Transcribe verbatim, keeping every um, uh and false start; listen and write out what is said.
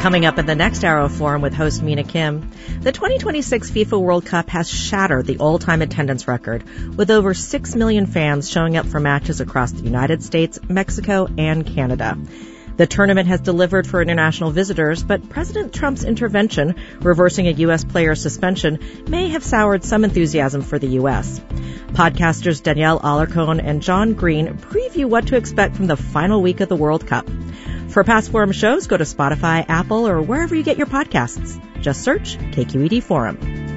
Coming up in the next Arrow Forum with host Mina Kim, the twenty twenty-six FIFA World Cup has shattered the all-time attendance record, with over six million fans showing up for matches across the United States, Mexico, and Canada. The tournament has delivered for international visitors, but President Trump's intervention, reversing a U S player's suspension, may have soured some enthusiasm for the U S. Podcasters Danielle Alarcon and John Green preview what to expect from the final week of the World Cup. For past forum shows, go to Spotify, Apple, or wherever you get your podcasts. Just search K Q E D Forum.